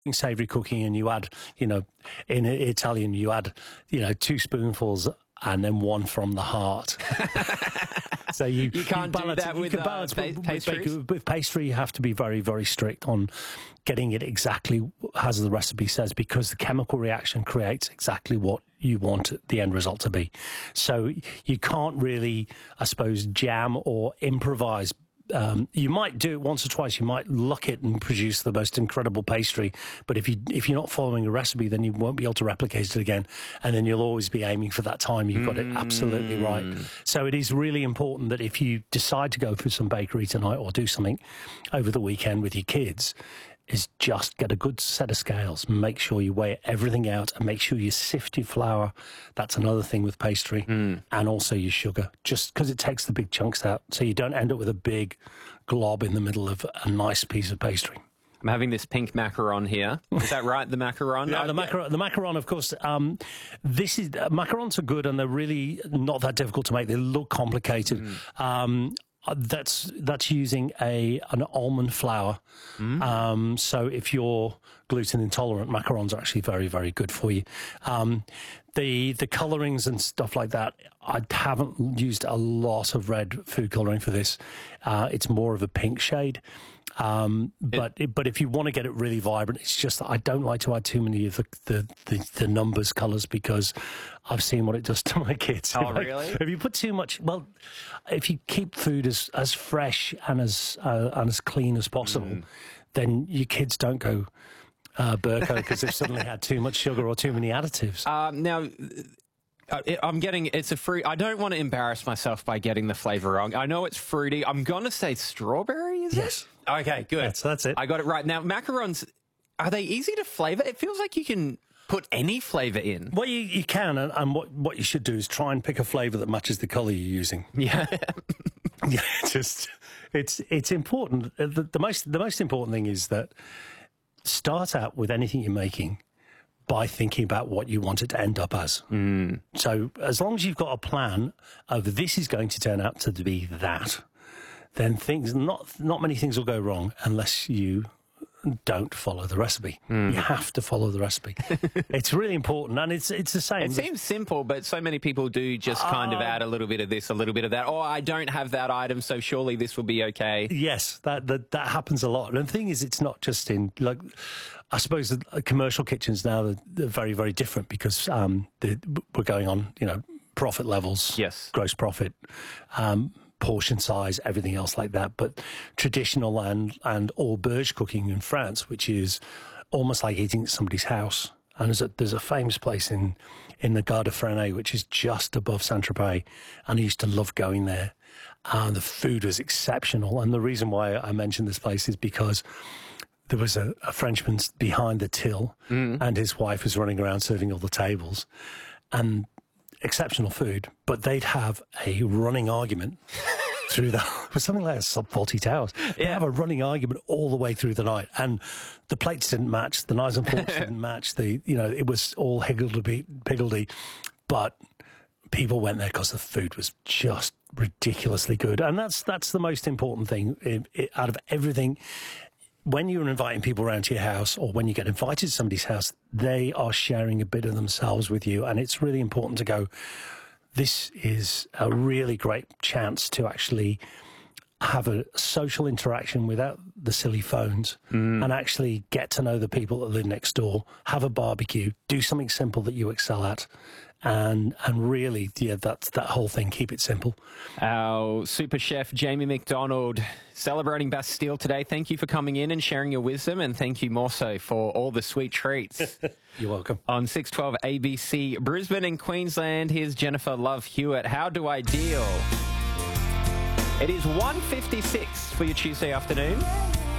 savoury cooking and you add, in Italian, you add, 2 spoonfuls and then 1 from the heart. So you can't do that with pastries? With pastry, you have to be very, very strict on getting it exactly as the recipe says, because the chemical reaction creates exactly what you want the end result to be. So you can't really, I suppose, jam or improvise. You might do it once or twice. You might luck it and produce the most incredible pastry. But if you're not following a recipe, then you won't be able to replicate it again. And then you'll always be aiming for that time. You've got it absolutely right. So it is really important that if you decide to go for some bakery tonight or do something over the weekend with your kids, is just get a good set of scales. Make sure you weigh everything out and make sure you sift your flour. That's another thing with pastry. And also your sugar, just because it takes the big chunks out. So you don't end up with a big glob in the middle of a nice piece of pastry. I'm having this pink macaron here. Is that right, the macaron? Yeah, the macaron, of course. Macarons are good and they're really not that difficult to make. They look complicated. That's using an almond flour. So if you're gluten intolerant, macarons are actually very, very good for you. The colorings and stuff like that, I haven't used a lot of red food coloring for this. It's more of a pink shade. But if you want to get it really vibrant, it's just that I don't like to add too many of the numbers colours, because I've seen what it does to my kids. Oh, really? If you put too much, if you keep food as fresh and as clean as possible, then your kids don't go Burko because they've suddenly had too much sugar or too many additives. Now, it's a fruit. I don't want to embarrass myself by getting the flavour wrong. I know it's fruity. I'm going to say strawberry, is yes. it? Okay, good. That's it. I got it right. Now, macarons, are they easy to flavour? It feels like you can put any flavour in. Well, you can, and what you should do is try and pick a flavour that matches the colour you're using. Yeah. Yeah, it's important. The most important thing is that start out with anything you're making by thinking about what you want it to end up as. So as long as you've got a plan of this is going to turn out to be that, then not many things will go wrong unless you don't follow the recipe. You have to follow the recipe. It's really important, and it's the same. It seems simple, but so many people do just kind of add a little bit of this, a little bit of that. Oh, I don't have that item, so surely this will be okay. Yes, that happens a lot. And the thing is, it's not just in, I suppose the commercial kitchens now, they're very, very different because we're going on, profit levels, yes, gross profit, portion size, everything else like that. But traditional and auberge cooking in France, which is almost like eating at somebody's house. And there's a famous place in the Gare de Fresnay, which is just above Saint-Tropez, and I used to love going there. And the food was exceptional. And the reason why I mentioned this place is because there was a Frenchman behind the till, and his wife was running around serving all the tables. And exceptional food, but they'd have a running argument through something like a Sub-40 Towers. They have a running argument all the way through the night, and the plates didn't match, the knives and forks didn't match. It was all higgledy-piggledy, but people went there because the food was just ridiculously good, and that's the most important thing out of everything. When you're inviting people around to your house, or when you get invited to somebody's house, they are sharing a bit of themselves with you. And it's really important to go, this is a really great chance to actually have a social interaction without the silly phones and actually get to know the people that live next door, have a barbecue, do something simple that you excel at. And really, that's that whole thing. Keep it simple. Our super chef, Jamie McDonald, celebrating Bastille today. Thank you for coming in and sharing your wisdom, and thank you more so for all the sweet treats. You're welcome. On 612 ABC, Brisbane and Queensland, here's Jennifer Love Hewitt. How do I deal? It is 1:56 for your Tuesday afternoon.